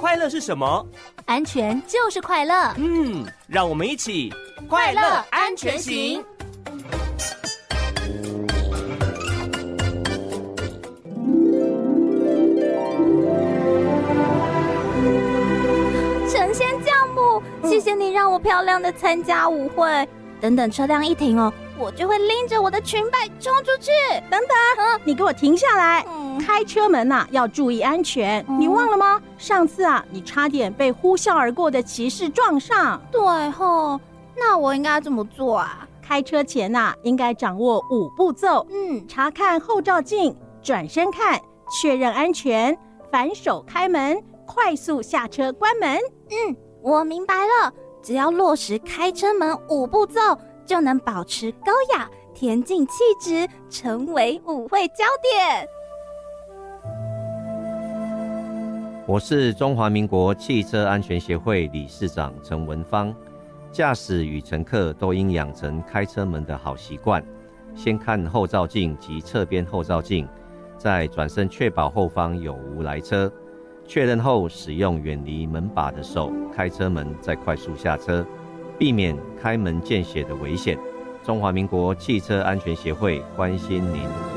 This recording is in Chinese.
快乐是什么？ 安全就是快乐。 让我们一起快乐安全行。神仙教母，谢谢你让我漂亮的参加舞会。等等车辆一停哦，我就会拎着我的裙摆冲出去。 等等，你给我停下来！开车门要注意安全。你忘了吗？上次你差点被呼啸而过的骑士撞上。 对吼，那我应该怎么做啊？ 开车前应该掌握5步骤。查看后照镜，转身看，确认安全，反手开门，快速下车关门。 我明白了，只要落实开车门5步骤，就能保持高雅、恬静气质，成为舞会焦点。 我是中华民国汽车安全协会理事长陈文芳。驾驶与乘客都应养成开车门的好习惯，先看后照镜及侧边后照镜，再转身确保后方有无来车，确认后使用远离门把的手开车门，再快速下车，避免开门见血的危险。中华民国汽车安全协会关心您。